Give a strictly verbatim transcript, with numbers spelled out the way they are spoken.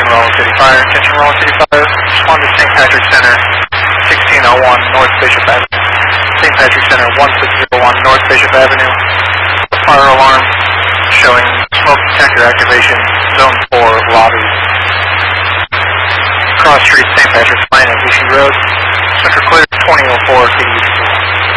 Rollins City Fire. Attention Rollins City Fire. Respond to Saint Patrick Center, sixteen oh one North Bishop Avenue. Saint Patrick Center, one six zero one North Bishop Avenue. Fire alarm showing smoke detector activation, zone four lobby. Cross Street, Saint Patrick's Lane at Vichy Road. Center clear, twenty oh four K D.